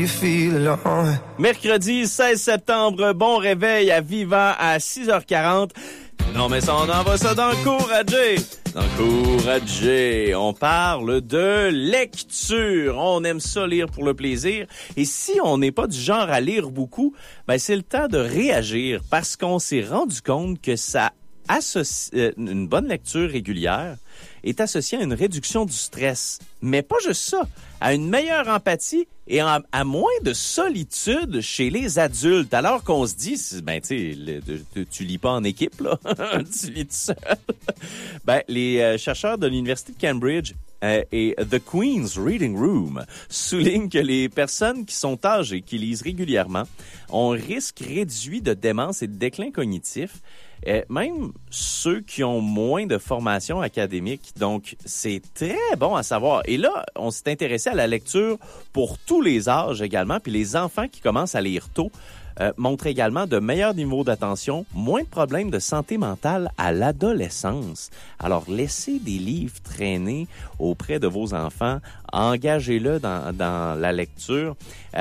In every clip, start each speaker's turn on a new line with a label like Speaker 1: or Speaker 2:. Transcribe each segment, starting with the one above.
Speaker 1: Mercredi 16 septembre, bon réveil à Vivant à 6h40. Non mais ça, on envoie ça dans le cours à Jay. Dans le cours à Jay, on parle de lecture. On aime ça lire pour le plaisir. Et si on n'est pas du genre à lire beaucoup, ben c'est le temps de réagir parce qu'on s'est rendu compte que ça associe une bonne lecture régulière est associée à une réduction du stress. Mais pas juste ça, à une meilleure empathie et à moins de solitude chez les adultes. Alors qu'on se dit, ben tu sais, tu lis pas en équipe, là, tu lis tout seul. Ben, les chercheurs de l'Université de Cambridge et The Queen's Reading Room soulignent que les personnes qui sont âgées, qui lisent régulièrement, ont un risque réduit de démence et de déclin cognitif. Même ceux qui ont moins de formation académique. Donc, c'est très bon à savoir. Et là, on s'est intéressé à la lecture pour tous les âges également. Puis les enfants qui commencent à lire tôt montrent également de meilleurs niveaux d'attention, moins de problèmes de santé mentale à l'adolescence. Alors, laissez des livres traîner auprès de vos enfants. Engagez-le dans la lecture.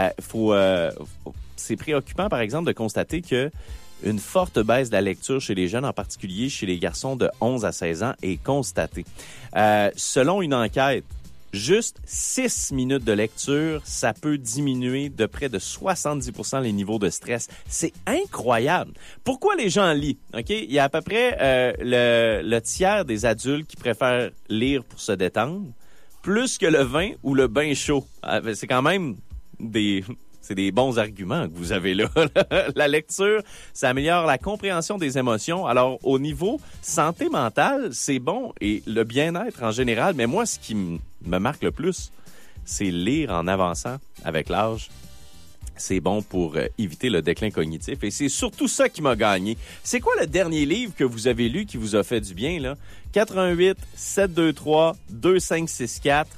Speaker 1: C'est préoccupant, par exemple, de constater que une forte baisse de la lecture chez les jeunes, en particulier chez les garçons de 11 à 16 ans, est constatée. Selon une enquête, juste 6 minutes de lecture, ça peut diminuer de près de 70% les niveaux de stress. C'est incroyable. Pourquoi les gens lisent? OK? Il y a à peu près le tiers des adultes qui préfèrent lire pour se détendre, plus que le vin ou le bain chaud. C'est quand même C'est des bons arguments que vous avez là. La lecture, ça améliore la compréhension des émotions. Alors, au niveau santé mentale, c'est bon. Et le bien-être en général. Mais moi, ce qui me marque le plus, c'est lire en avançant avec l'âge. C'est bon pour éviter le déclin cognitif. Et c'est surtout ça qui m'a gagné. C'est quoi le dernier livre que vous avez lu qui vous a fait du bien, là? 88 723 2564.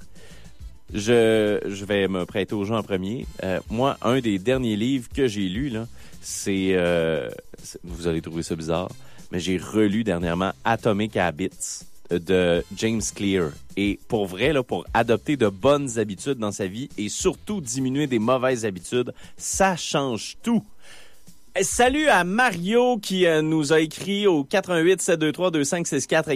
Speaker 1: Je vais me prêter aux gens en premier. Moi, un des derniers livres que j'ai lu, là, c'est vous allez trouver ça bizarre, mais j'ai relu dernièrement Atomic Habits de James Clear. Et pour vrai, là, pour adopter de bonnes habitudes dans sa vie et surtout diminuer des mauvaises habitudes, ça change tout. Salut à Mario qui nous a écrit au 88 723 2564